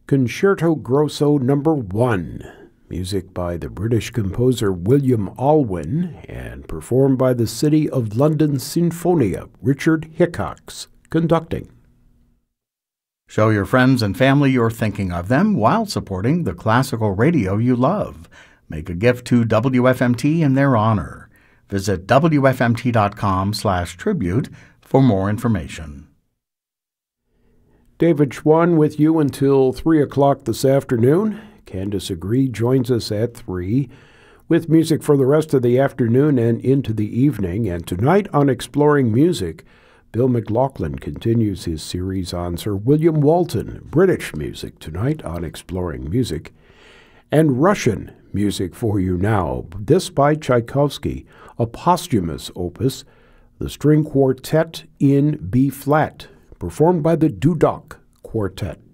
Concerto Grosso No. 1, music by the British composer William Alwyn and performed by the City of London Sinfonia, Richard Hickox, conducting. Show your friends and family you're thinking of them while supporting the classical radio you love. Make a gift to WFMT in their honor. Visit WFMT.com/tribute for more information. David Schwann with you until 3 o'clock this afternoon. Candace Agree joins us at 3 with music for the rest of the afternoon and into the evening. And tonight on Exploring Music, Bill McLaughlin continues his series on Sir William Walton, British music, tonight on Exploring Music. And Russian music for you now, this by Tchaikovsky, a posthumous opus, the String Quartet in B-flat, performed by the Dudok Quartet.